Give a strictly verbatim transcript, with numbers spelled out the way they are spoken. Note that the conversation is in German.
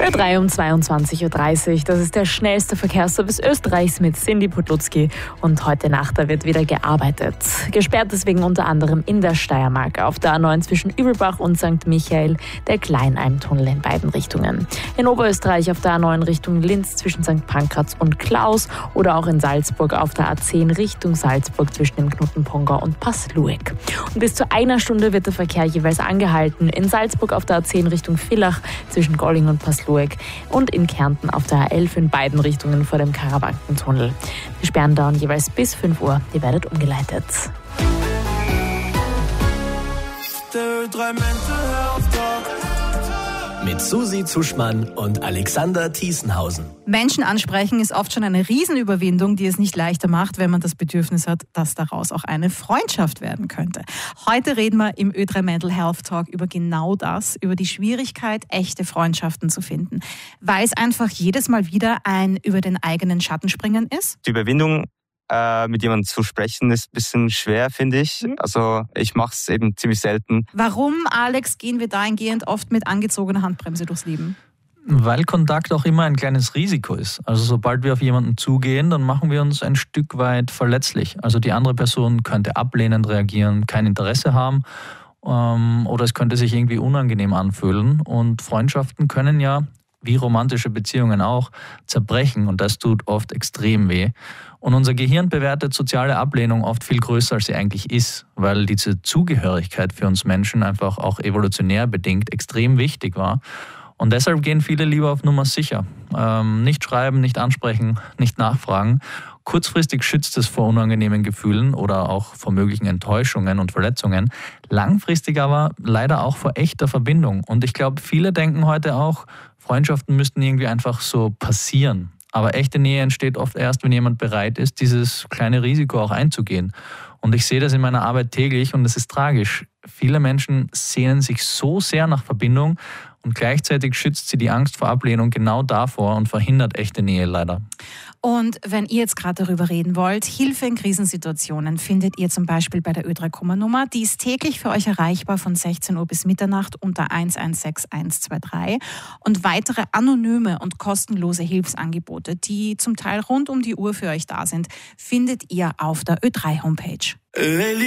Ö drei um zweiundzwanzig Uhr dreißig. Das ist der schnellste Verkehrsservice Österreichs mit Cindy Podlutzki. Und heute Nacht, da wird wieder gearbeitet. Gesperrt deswegen unter anderem in der Steiermark auf der A neun zwischen Übelbach und Sankt Michael, der Kleinalmtunnel in beiden Richtungen. In Oberösterreich auf der A neun Richtung Linz zwischen Sankt Pankraz und Klaus oder auch in Salzburg auf der A zehn Richtung Salzburg zwischen dem Knuttenpongau und Passlueck. Und bis zu einer Stunde wird der Verkehr jeweils angehalten. In Salzburg auf der A zehn Richtung Villach zwischen Golling und Passlueck und in Kärnten auf der A elf in beiden Richtungen vor dem Karawankentunnel. Die Sperren dauern jeweils bis fünf Uhr. Ihr werdet umgeleitet. Mit Susi Zuschmann und Alexander Thiesenhausen. Menschen ansprechen ist oft schon eine Riesenüberwindung, die es nicht leichter macht, wenn man das Bedürfnis hat, dass daraus auch eine Freundschaft werden könnte. Heute reden wir im Ö drei Mental Health Talk über genau das, über die Schwierigkeit, echte Freundschaften zu finden. Weil es einfach jedes Mal wieder ein über den eigenen Schatten springen ist. Die Überwindung, äh, mit jemandem zu sprechen, ist ein bisschen schwer, finde ich. Also ich mache es eben ziemlich selten. Warum, Alex, gehen wir dahingehend oft mit angezogener Handbremse durchs Leben? Weil Kontakt auch immer ein kleines Risiko ist. Also sobald wir auf jemanden zugehen, dann machen wir uns ein Stück weit verletzlich. Also die andere Person könnte ablehnend reagieren, kein Interesse haben ähm, oder es könnte sich irgendwie unangenehm anfühlen. Und Freundschaften können ja, wie romantische Beziehungen auch, zerbrechen und das tut oft extrem weh. Und unser Gehirn bewertet soziale Ablehnung oft viel größer, als sie eigentlich ist, weil diese Zugehörigkeit für uns Menschen einfach auch evolutionär bedingt extrem wichtig war. Und deshalb gehen viele lieber auf Nummer sicher. Ähm, nicht schreiben, nicht ansprechen, nicht nachfragen. Kurzfristig schützt es vor unangenehmen Gefühlen oder auch vor möglichen Enttäuschungen und Verletzungen. Langfristig aber leider auch vor echter Verbindung. Und ich glaube, viele denken heute auch, Freundschaften müssten irgendwie einfach so passieren. Aber echte Nähe entsteht oft erst, wenn jemand bereit ist, dieses kleine Risiko auch einzugehen. Und ich sehe das in meiner Arbeit täglich und es ist tragisch. Viele Menschen sehnen sich so sehr nach Verbindung und gleichzeitig schützt sie die Angst vor Ablehnung genau davor und verhindert echte Nähe leider. Und wenn ihr jetzt gerade darüber reden wollt, Hilfe in Krisensituationen findet ihr zum Beispiel bei der Ö drei Kummer-Nummer. Die ist täglich für euch erreichbar von sechzehn Uhr bis Mitternacht unter eins eins sechs eins zwei drei. Und weitere anonyme und kostenlose Hilfsangebote, die zum Teil rund um die Uhr für euch da sind, findet ihr auf der Ö drei Homepage.